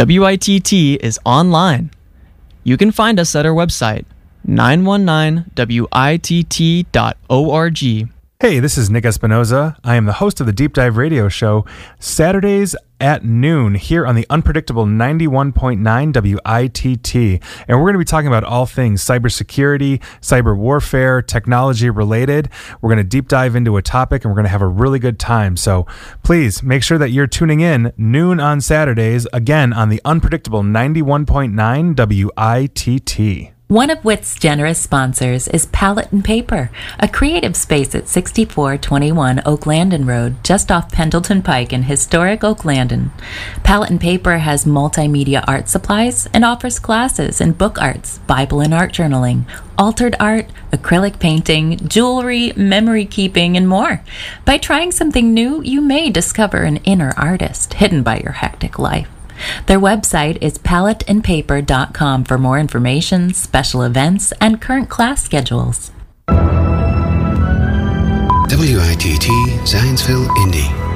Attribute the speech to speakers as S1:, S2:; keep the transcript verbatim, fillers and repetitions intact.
S1: W I T T is online. You can find us at our website, nine one nine W I T T dot org.
S2: Hey, this is Nick Espinoza. I am the host of the Deep Dive Radio Show, Saturdays at noon here on the unpredictable ninety-one point nine W I T T. And we're going to be talking about all things cybersecurity, cyber warfare, technology related. We're going to deep dive into a topic and we're going to have a really good time. So please make sure that you're tuning in noon on Saturdays, again on the unpredictable ninety-one point nine W I T T.
S3: One of W I T's generous sponsors is Palette and Paper, a creative space at sixty-four twenty-one Oaklandon Road, just off Pendleton Pike in historic Oaklandon. Palette and Paper has multimedia art supplies and offers classes in book arts, Bible and art journaling, altered art, acrylic painting, jewelry, memory keeping, and more. By trying something new, you may discover an inner artist hidden by your hectic life. Their website is palette and paper dot com for more information, special events, and current class schedules.
S4: W I T T Zanesville, Indy.